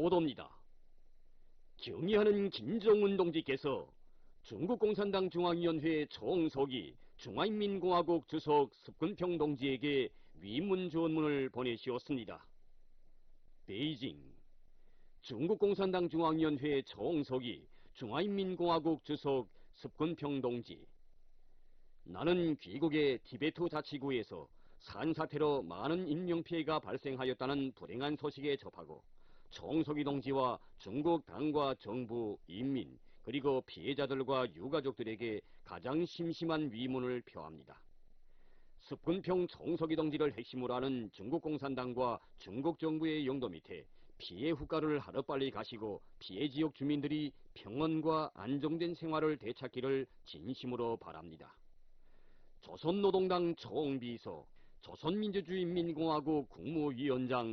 보도입니다. 경의하는 김정은 동지께서 중국 공산당 중앙위원회 총서기 중화인민공화국 주석 습근평 동지에게 위문 전문을 보내시었습니다. 베이징 중국 공산당 중앙위원회 총서기 중화인민공화국 주석 습근평 동지, 나는 귀국의 티베트 자치구에서 산사태로 많은 인명피해가 발생하였다는 불행한 소식에 접하고 총서기 동지와 중국 당과 정부, 인민, 그리고 피해자들과 유가족들에게 가장 심심한 위문을 표합니다. 습근평 총서기 동지를 핵심으로 하는 중국 공산당과 중국 정부의 용도 밑에 피해 후과를 하루빨리 가시고 피해 지역 주민들이 평온과 안정된 생활을 되찾기를 진심으로 바랍니다. 조선노동당 총비서, 조선민주주의인민공화국 국무위원장